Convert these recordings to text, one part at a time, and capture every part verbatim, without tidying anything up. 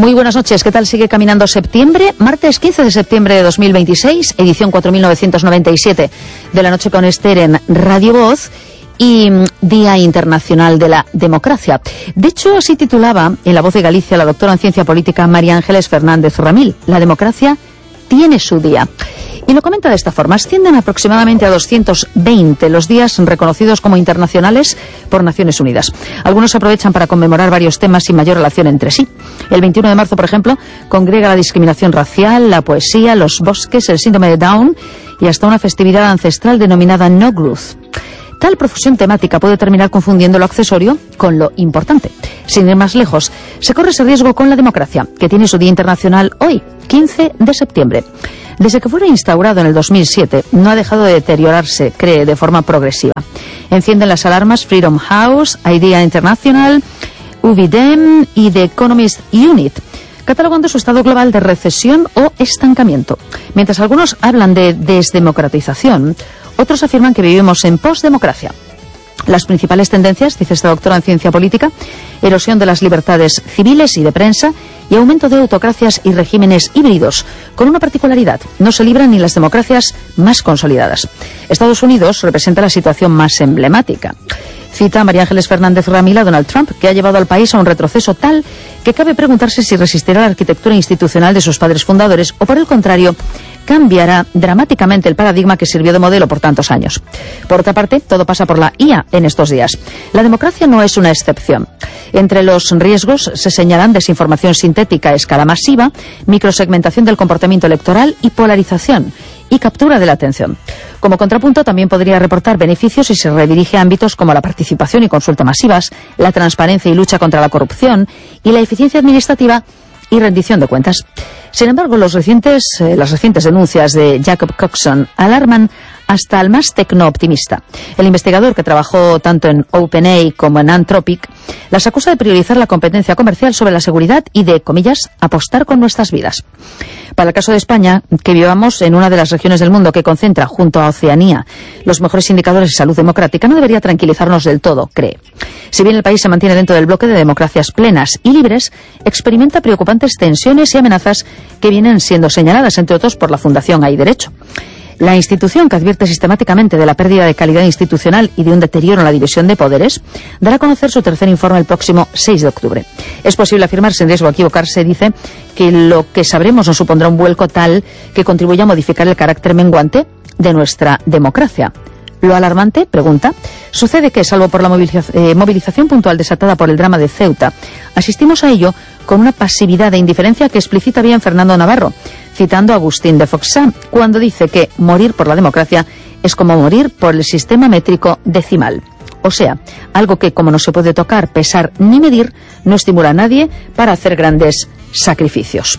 Muy buenas noches, ¿qué tal sigue caminando septiembre? Martes quince de septiembre de dos mil veintiséis, edición cuatro mil novecientos noventa y siete de La Noche con Esther en Radio Voz y Día Internacional de la Democracia. De hecho, así titulaba en La Voz de Galicia la doctora en Ciencia Política María Ángeles Fernández Ramil. La democracia tiene su día. Y lo comenta de esta forma: ascienden aproximadamente a doscientos veinte los días reconocidos como internacionales por Naciones Unidas. Algunos aprovechan para conmemorar varios temas sin mayor relación entre sí. El veintiuno de marzo, por ejemplo, congrega la discriminación racial, la poesía, los bosques, el síndrome de Down y hasta una festividad ancestral denominada Nogruz. Tal profusión temática puede terminar confundiendo lo accesorio con lo importante. Sin ir más lejos, se corre ese riesgo con la democracia, que tiene su Día Internacional hoy, quince de septiembre. Desde que fuera instaurado en el dos mil siete, no ha dejado de deteriorarse, cree, de forma progresiva. Encienden las alarmas Freedom House, Idea International, U V D E M y The Economist Unit, catalogando su estado global de recesión o estancamiento. Mientras algunos hablan de desdemocratización, otros afirman que vivimos en postdemocracia. Las principales tendencias, dice esta doctora en Ciencia Política: erosión de las libertades civiles y de prensa y aumento de autocracias y regímenes híbridos, con una particularidad: no se libran ni las democracias más consolidadas. Estados Unidos representa la situación más emblemática. Cita a María Ángeles Fernández Ramil a Donald Trump, que ha llevado al país a un retroceso tal que cabe preguntarse si resistirá la arquitectura institucional de sus padres fundadores o, por el contrario, cambiará dramáticamente el paradigma que sirvió de modelo por tantos años. Por otra parte, todo pasa por la I A en estos días. La democracia no es una excepción. Entre los riesgos se señalan desinformación sintética a escala masiva, microsegmentación del comportamiento electoral y polarización y captura de la atención. Como contrapunto, también podría reportar beneficios si se redirige a ámbitos como la participación y consulta masivas, la transparencia y lucha contra la corrupción y la eficiencia administrativa y rendición de cuentas. Sin embargo, los recientes, eh, las recientes denuncias de Jacob Coxon alarman hasta al más tecno-optimista. El investigador, que trabajó tanto en OpenAI como en Anthropic, las acusa de priorizar la competencia comercial sobre la seguridad y de, comillas, apostar con nuestras vidas. Para el caso de España, que vivamos en una de las regiones del mundo que concentra, junto a Oceanía, los mejores indicadores de salud democrática, no debería tranquilizarnos del todo, cree. Si bien el país se mantiene dentro del bloque de democracias plenas y libres, experimenta preocupantes tensiones y amenazas que vienen siendo señaladas, entre otros, por la Fundación Hay Derecho. La institución, que advierte sistemáticamente de la pérdida de calidad institucional y de un deterioro en la división de poderes, dará a conocer su tercer informe el próximo seis de octubre. Es posible afirmar, sin riesgo a equivocarse, dice, que lo que sabremos nos supondrá un vuelco tal que contribuya a modificar el carácter menguante de nuestra democracia. ¿Lo alarmante? Pregunta. Sucede que, salvo por la moviliza- eh, movilización puntual desatada por el drama de Ceuta, asistimos a ello con una pasividad e indiferencia que explicita bien Fernando Navarro, citando a Agustín de Foxá, cuando dice que morir por la democracia es como morir por el sistema métrico decimal. O sea, algo que, como no se puede tocar, pesar ni medir, no estimula a nadie para hacer grandes sacrificios.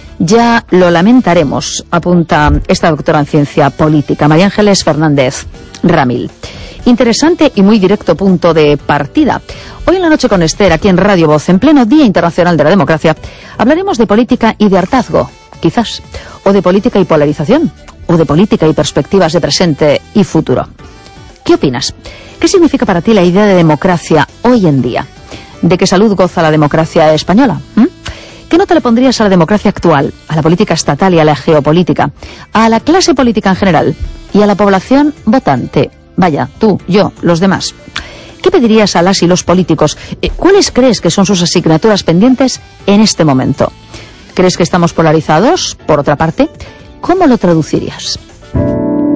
Ya lo lamentaremos, apunta esta doctora en Ciencia Política, María Ángeles Fernández Ramil. Interesante y muy directo punto de partida. Hoy en La Noche con Esther, aquí en Radio Voz, en pleno Día Internacional de la Democracia, hablaremos de política y de hartazgo, quizás, o de política y polarización, o de política y perspectivas de presente y futuro. ¿Qué opinas? ¿Qué significa para ti la idea de democracia hoy en día? ¿De qué salud goza la democracia española? ¿Mm? ¿Qué nota le pondrías a la democracia actual, a la política estatal y a la geopolítica, a la clase política en general y a la población votante? Vaya, tú, yo, los demás. ¿Qué pedirías a las y los políticos? ¿Cuáles crees que son sus asignaturas pendientes en este momento? ¿Crees que estamos polarizados? Por otra parte, ¿cómo lo traducirías?